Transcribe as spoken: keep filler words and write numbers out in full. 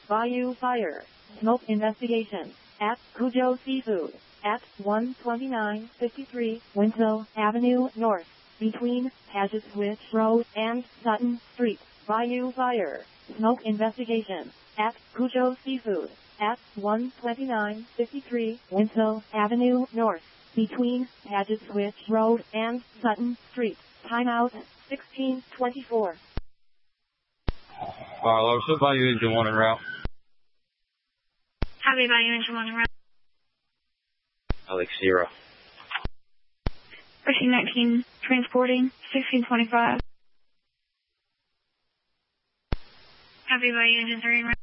Bayou Fire. Smoke investigation. At Cujo Seafood. At one twenty-nine fifty-three Winslow Avenue North. Between Paget Switch Road and Sutton Street. Bayou Fire. Smoke investigation. At Cujo Seafood. At one twenty-nine fifty-three Winslow Avenue North. Between Paget Switch Road and Sutton Street. Timeout sixteen twenty-four. Barlow, show Bayou Engine one en route. Copy, Bayou Engine one en route. Alex Zero. thirteen nineteen, transporting, sixteen twenty-five. Copy, Bayou Engine three en route.